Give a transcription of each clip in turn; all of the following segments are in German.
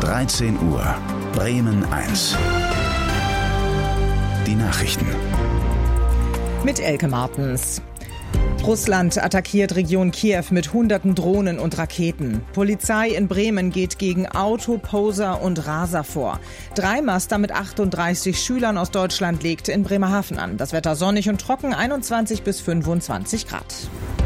13 Uhr, Bremen 1. Die Nachrichten. Mit Elke Martens. Russland attackiert Region Kiew mit hunderten Drohnen und Raketen. Polizei in Bremen geht gegen Autoposer und Raser vor. Dreimaster mit 38 Schülern aus Deutschland legt in Bremerhaven an. Das Wetter sonnig und trocken, 21 bis 25 Grad.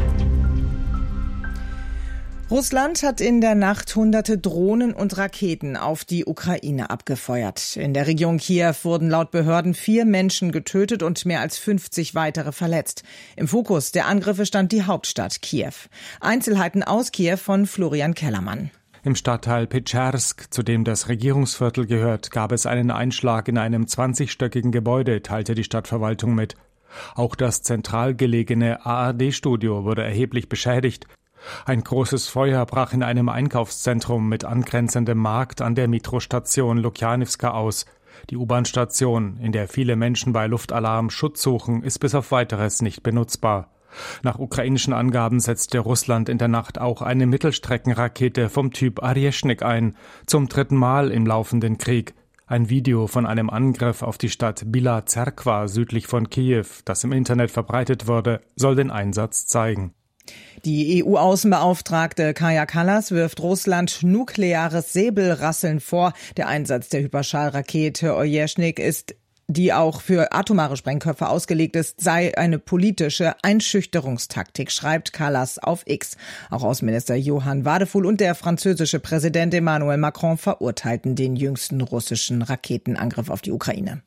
Russland hat in der Nacht hunderte Drohnen und Raketen auf die Ukraine abgefeuert. In der Region Kiew wurden laut Behörden 4 Menschen getötet und mehr als 50 weitere verletzt. Im Fokus der Angriffe stand die Hauptstadt Kiew. Einzelheiten aus Kiew von Florian Kellermann. Im Stadtteil Petschersk, zu dem das Regierungsviertel gehört, gab es einen Einschlag in einem 20-stöckigen Gebäude, teilte die Stadtverwaltung mit. Auch das zentral gelegene ARD-Studio wurde erheblich beschädigt. Ein großes Feuer brach in einem Einkaufszentrum mit angrenzendem Markt an der Metrostation Lukjanivka aus. Die U-Bahn-Station, in der viele Menschen bei Luftalarm Schutz suchen, ist bis auf Weiteres nicht benutzbar. Nach ukrainischen Angaben setzte Russland in der Nacht auch eine Mittelstreckenrakete vom Typ Oryeshnik ein, zum 3. Mal im laufenden Krieg. Ein Video von einem Angriff auf die Stadt Bila Zerkva südlich von Kiew, das im Internet verbreitet wurde, soll den Einsatz zeigen. Die EU-Außenbeauftragte Kaja Kallas wirft Russland nukleares Säbelrasseln vor. Der Einsatz der Hyperschallrakete Oryeshnik die auch für atomare Sprengköpfe ausgelegt ist, sei eine politische Einschüchterungstaktik, schreibt Kallas auf X. Auch Außenminister Johann Wadefuhl und der französische Präsident Emmanuel Macron verurteilten den jüngsten russischen Raketenangriff auf die Ukraine.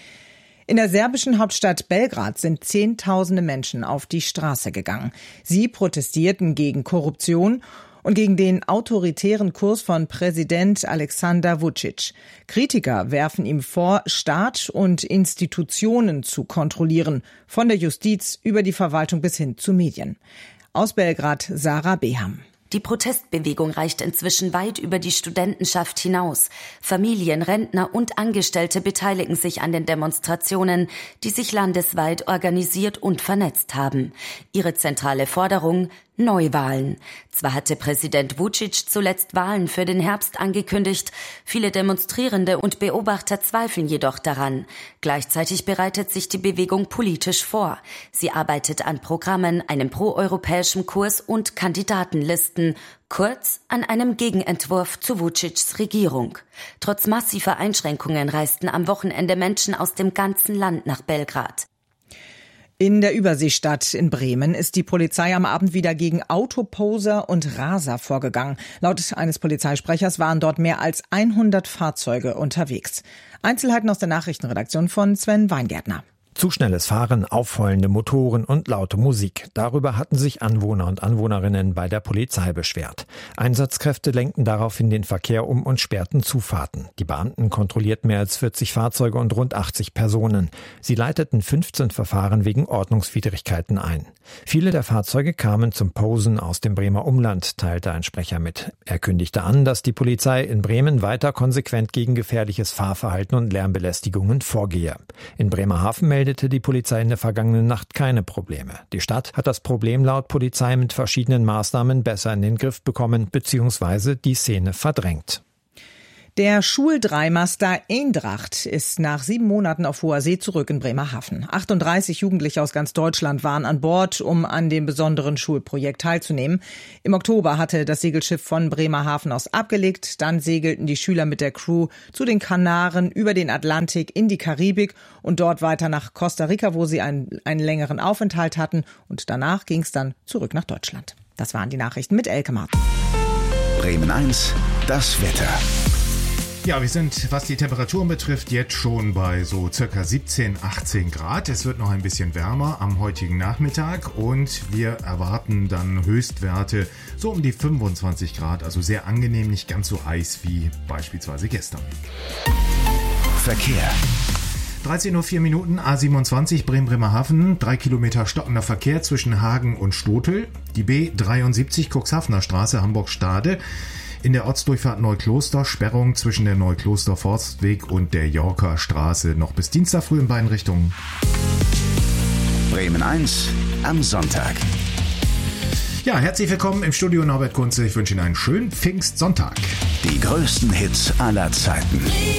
In der serbischen Hauptstadt Belgrad sind Zehntausende Menschen auf die Straße gegangen. Sie protestierten gegen Korruption und gegen den autoritären Kurs von Präsident Aleksandar Vučić. Kritiker werfen ihm vor, Staat und Institutionen zu kontrollieren, von der Justiz über die Verwaltung bis hin zu Medien. Aus Belgrad Sarah Beham. Die Protestbewegung reicht inzwischen weit über die Studentenschaft hinaus. Familien, Rentner und Angestellte beteiligen sich an den Demonstrationen, die sich landesweit organisiert und vernetzt haben. Ihre zentrale Forderung: Neuwahlen. Zwar hatte Präsident Vučić zuletzt Wahlen für den Herbst angekündigt, viele Demonstrierende und Beobachter zweifeln jedoch daran. Gleichzeitig bereitet sich die Bewegung politisch vor. Sie arbeitet an Programmen, einem proeuropäischen Kurs und Kandidatenlisten, kurz an einem Gegenentwurf zu Vučićs Regierung. Trotz massiver Einschränkungen reisten am Wochenende Menschen aus dem ganzen Land nach Belgrad. In der Überseestadt in Bremen ist die Polizei am Abend wieder gegen Autoposer und Raser vorgegangen. Laut eines Polizeisprechers waren dort mehr als 100 Fahrzeuge unterwegs. Einzelheiten aus der Nachrichtenredaktion von Sven Weingärtner. Zu schnelles Fahren, aufheulende Motoren und laute Musik. Darüber hatten sich Anwohner und Anwohnerinnen bei der Polizei beschwert. Einsatzkräfte lenkten daraufhin den Verkehr um und sperrten Zufahrten. Die Beamten kontrollierten mehr als 40 Fahrzeuge und rund 80 Personen. Sie leiteten 15 Verfahren wegen Ordnungswidrigkeiten ein. Viele der Fahrzeuge kamen zum Posen aus dem Bremer Umland, teilte ein Sprecher mit. Er kündigte an, dass die Polizei in Bremen weiter konsequent gegen gefährliches Fahrverhalten und Lärmbelästigungen vorgehe. In Bremerhaven meldete die Polizei in der vergangenen Nacht keine Probleme. Die Stadt hat das Problem laut Polizei mit verschiedenen Maßnahmen besser in den Griff bekommen bzw. die Szene verdrängt. Der Schuldreimaster Eendracht ist nach 7 Monaten auf hoher See zurück in Bremerhaven. 38 Jugendliche aus ganz Deutschland waren an Bord, um an dem besonderen Schulprojekt teilzunehmen. Im Oktober hatte das Segelschiff von Bremerhaven aus abgelegt. Dann segelten die Schüler mit der Crew zu den Kanaren über den Atlantik in die Karibik und dort weiter nach Costa Rica, wo sie einen längeren Aufenthalt hatten. Und danach ging es dann zurück nach Deutschland. Das waren die Nachrichten mit Elke Martens. Bremen 1, das Wetter. Ja, wir sind, was die Temperaturen betrifft, jetzt schon bei so circa 17, 18 Grad. Es wird noch ein bisschen wärmer am heutigen Nachmittag und wir erwarten dann Höchstwerte so um die 25 Grad. Also sehr angenehm, nicht ganz so heiß wie beispielsweise gestern. Verkehr. 13:04 Uhr, A27 Bremen-Bremerhaven, 3 Kilometer stockender Verkehr zwischen Hagen und Stotel. Die B73 Cuxhavener Straße, Hamburg-Stade. In der Ortsdurchfahrt Neukloster, Sperrung zwischen der Neukloster-Forstweg und der Yorker Straße noch bis Dienstag früh in beiden Richtungen. Bremen 1 am Sonntag. Ja, herzlich willkommen im Studio Norbert Kunze. Ich wünsche Ihnen einen schönen Pfingstsonntag. Die größten Hits aller Zeiten.